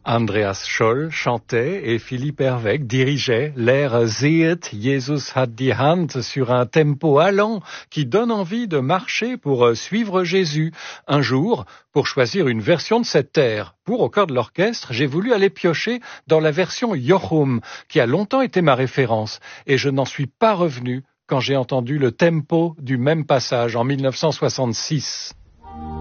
Andreas Scholl chantait et Philippe Herwegh dirigeait l'air Sehet, Jesus hat die Hand sur un tempo allant qui donne envie de marcher pour suivre Jésus. Un jour, pour choisir une version de cet air, pour au cœur de l'orchestre, j'ai voulu aller piocher dans la version Jochum, qui a longtemps été ma référence, et je n'en suis pas revenu quand j'ai entendu le tempo du même passage en 1966.